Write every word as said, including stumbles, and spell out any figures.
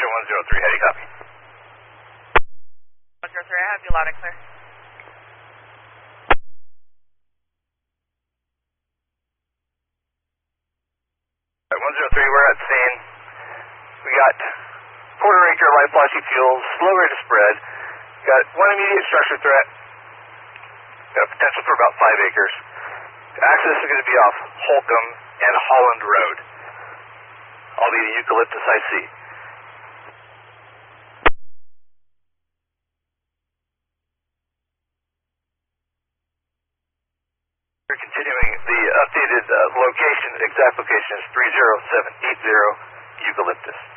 Roger, one zero three, how do you copy? one zero three, I have you loud and clear. Right, one zero three, we're at scene. We got quarter acre light flashy fuels, slow rate of spread. Got one immediate structure threat. Got potential for about five acres. Access is going to be off Holcomb and Holland Road. I'll be the eucalyptus I see. We're continuing. The updated uh, location, exact location is three zero seven eight zero Eucalyptus.